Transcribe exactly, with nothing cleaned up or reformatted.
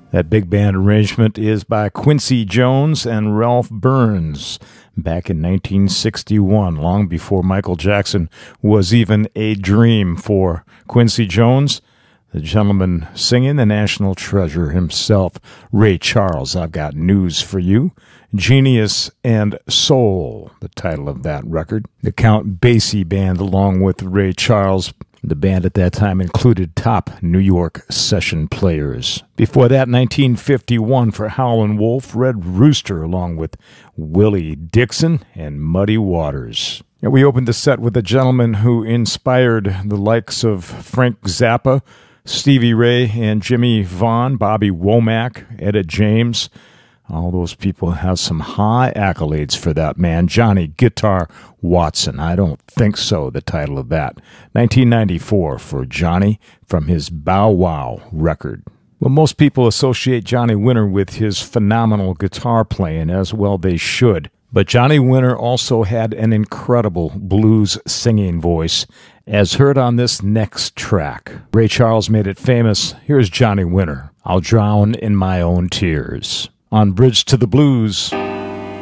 That big band arrangement is by Quincy Jones and Ralph Burns back in nineteen sixty-one, long before Michael Jackson was even a dream for Quincy Jones. The gentleman singing, the national treasure himself, Ray Charles. I've got news for you. Genius and Soul, the title of that record. The Count Basie Band, along with Ray Charles. The band at that time included top New York session players. Before that, nineteen fifty-one for Howlin' Wolf, Red Rooster, along with Willie Dixon and Muddy Waters. And we opened the set with a gentleman who inspired the likes of Frank Zappa, Stevie Ray and Jimmy Vaughn, Bobby Womack, Etta James. All those people have some high accolades for that man. Johnny Guitar Watson. I don't think so, the title of that. nineteen ninety-four for Johnny from his Bow Wow record. Well, most people associate Johnny Winter with his phenomenal guitar playing, as well they should. But Johnny Winter also had an incredible blues singing voice, as heard on this next track. Ray Charles made it famous. Here's Johnny Winter. I'll drown in my own tears. On Bridge to the Blues.